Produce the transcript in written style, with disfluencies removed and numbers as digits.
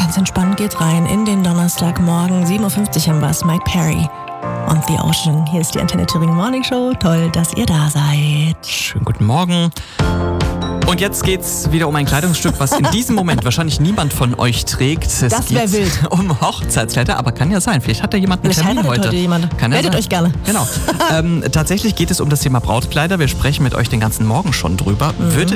Ganz entspannt geht's rein in den Donnerstagmorgen. 7.50 Uhr haben wir's. Mike Perry und The Ocean. Hier ist die Antenne Thüringen Morning Show. Toll, dass ihr da seid. Schönen guten Morgen. Und jetzt geht's wieder um ein Kleidungsstück, was in diesem Moment wahrscheinlich niemand von euch trägt. Das wäre wild. Um Hochzeitskleider, aber kann ja sein. Vielleicht hat ja jemand einen Vielleicht Termin heiratet heute jemand. Kann ja Meldet sein. euch gerne. Genau. Tatsächlich geht es um das Thema Brautkleider. Wir sprechen mit euch den ganzen Morgen schon drüber. Würdet